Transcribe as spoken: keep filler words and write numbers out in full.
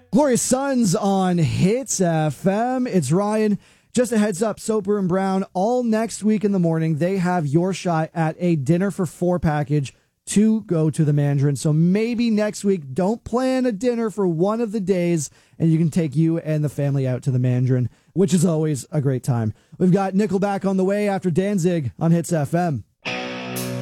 Glorious Sons on Hits F M. It's Ryan. Just a heads up, Soper and Brown, all next week in the morning, they have your shot at a dinner for four package to go to the Mandarin. So maybe next week, don't plan a dinner for one of the days, and you can take you and the family out to the Mandarin, which is always a great time. We've got Nickelback on the way after Danzig on Hits F M.